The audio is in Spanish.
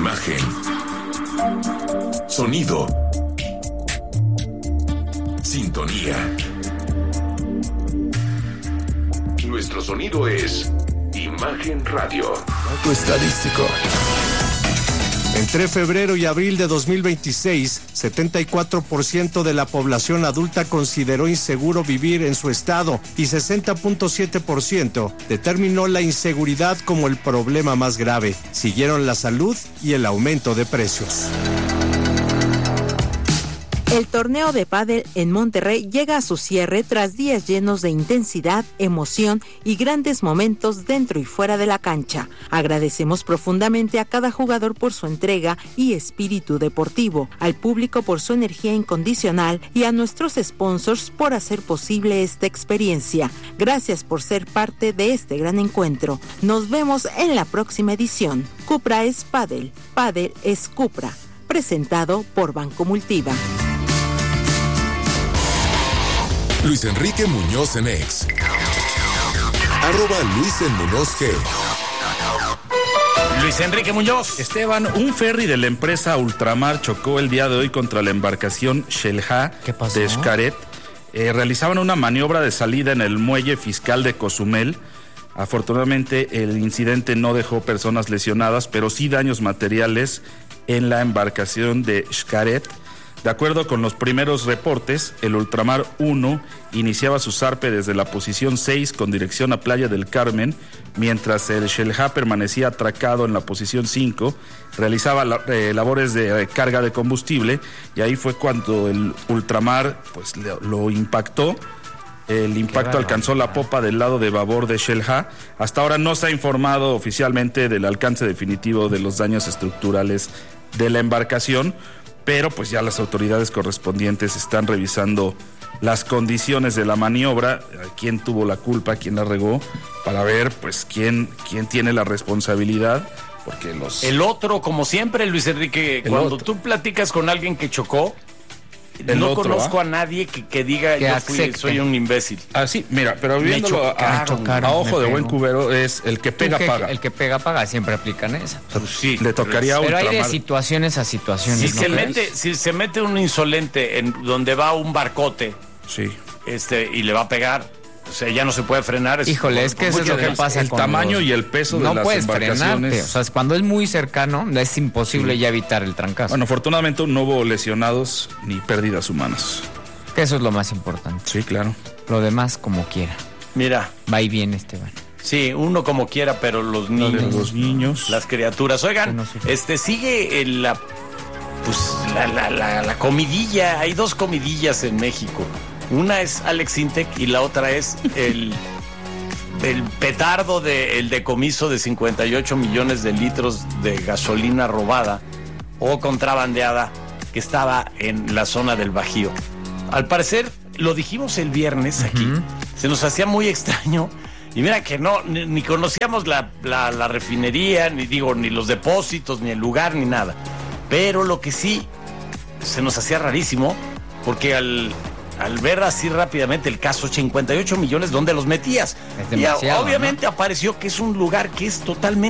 Imagen. Sonido. Sintonía. Nuestro sonido es Imagen Radio. Dato estadístico. Entre febrero y abril de 2026, 74% de la población adulta consideró inseguro vivir en su estado y 60.7% determinó la inseguridad como el problema más grave. Siguieron la salud y el aumento de precios. El torneo de pádel en Monterrey llega a su cierre tras días llenos de intensidad, emoción y grandes momentos dentro y fuera de la cancha. Agradecemos profundamente a cada jugador por su entrega y espíritu deportivo, al público por su energía incondicional y a nuestros sponsors por hacer posible esta experiencia. Gracias por ser parte de este gran encuentro. Nos vemos en la próxima edición. Cupra es pádel, pádel es Cupra. Presentado por Banco Multiva. Luis Enrique Muñoz en X. @LuisEnMuñozG. Luis Enrique Muñoz. Esteban, un ferry de la empresa Ultramar chocó el día de hoy contra la embarcación Xel-Há de Xcaret. Realizaban una maniobra de salida en el muelle fiscal de Cozumel. Afortunadamente el incidente no dejó personas lesionadas, pero sí daños materiales en la embarcación de Xcaret. De acuerdo con los primeros reportes, el Ultramar 1 iniciaba su zarpe desde la posición 6 con dirección a Playa del Carmen, mientras el Xel-Há permanecía atracado en la posición 5, realizaba labores de carga de combustible, y ahí fue cuando el Ultramar pues lo impactó. El impacto alcanzó la popa del lado de babor de Xel-Há. Hasta ahora no se ha informado oficialmente del alcance definitivo de los daños estructurales de la embarcación, pero pues ya las autoridades correspondientes están revisando las condiciones de la maniobra, quién tuvo la culpa, quién la regó, para ver pues quién tiene la responsabilidad, porque El otro, como siempre, Luis Enrique, cuando tú platicas con alguien que chocó, no conozco a nadie que diga soy un imbécil. Sí, mira, pero viéndolo a ojo de buen cubero, es el que pega paga. El que pega paga, siempre aplican esa. Pues sí, le tocaría a Ultramar. Pero hay de situaciones a situaciones. Si se mete un insolente en donde va un barcote, sí, y le va a pegar, o sea, ya no se puede frenar. Híjole, es que eso es lo que pasa el con tamaño y el peso de las embarcaciones. No puedes frenarte, o sea, cuando es muy cercano, es imposible ya evitar el trancazo. Bueno, afortunadamente no hubo lesionados ni pérdidas humanas. Que eso es lo más importante. Sí, claro. Lo demás, como quiera. Mira. Va y viene, Esteban. Sí, uno como quiera, pero los niños. Las criaturas. Oigan, sigue la comidilla. Hay dos comidillas en México. Una es Alex Intec y la otra es el petardo el decomiso de 58 millones de litros de gasolina robada o contrabandeada que estaba en la zona del Bajío. Al parecer, lo dijimos el viernes aquí, se nos hacía muy extraño. Y mira que ni conocíamos la refinería, ni los depósitos, ni el lugar, ni nada. Pero lo que sí se nos hacía rarísimo, porque al ver así rápidamente el caso, 58 millones, ¿dónde los metías? Es demasiado, y obviamente apareció que es un lugar que es totalmente